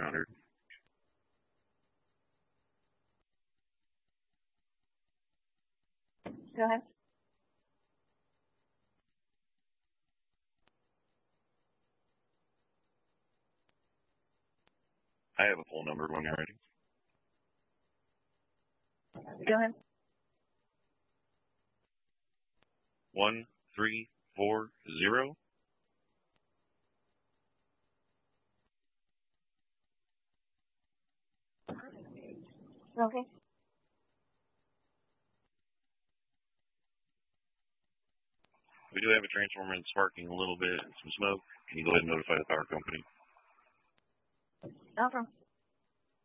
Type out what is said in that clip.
honored. Go ahead. I have a full number when you're ready. Go ahead. 1340. Okay. We do have a transformer that's sparking a little bit and some smoke. Can you go ahead and notify the power company? No problem.